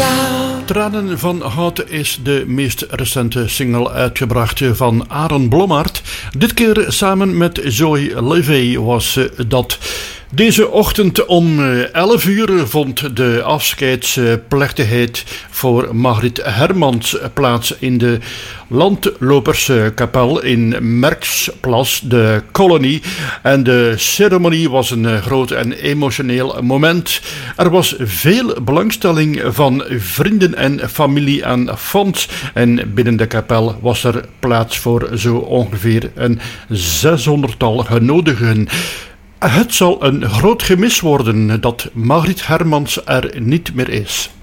Tranen van Hout is de meest recente single uitgebracht van Aaron Blommaert. Dit keer samen met Zoe Levey was dat. Deze ochtend om 11 uur vond de afscheidsplechtigheid voor Margriet Hermans plaats in de Landloperskapel in Merksplas, de Kolonie. En de ceremonie was een groot en emotioneel moment. Er was veel belangstelling van vrienden en familie en fans. En binnen de kapel was er plaats voor zo ongeveer een 600-tal genodigden. Het zal een groot gemis worden dat Margriet Hermans er niet meer is.